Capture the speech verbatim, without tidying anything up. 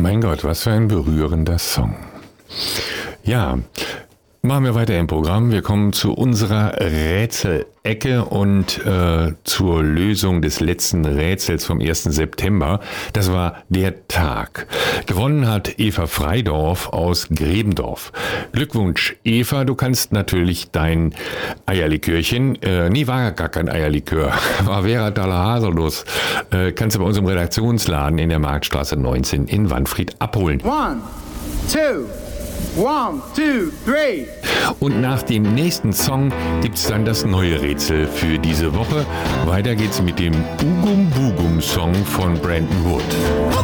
Mein Gott, was für ein berührender Song. Ja, machen wir weiter im Programm. Wir kommen zu unserer Rätselecke und äh, zur Lösung des letzten Rätsels vom ersten September. Das war der Tag. Gewonnen hat Eva Freidorf aus Grebendorf. Glückwunsch, Eva. Du kannst natürlich dein Eierlikörchen, äh, nee, war gar kein Eierlikör, war Vera Haselnuss, äh, kannst du bei unserem Redaktionsladen in der Marktstraße neunzehn in Wanfried abholen. One, two. One, two, three. Und nach dem nächsten Song gibt's dann das neue Rätsel für diese Woche. Weiter geht's mit dem Ugum Bugum Song von Brandon Wood.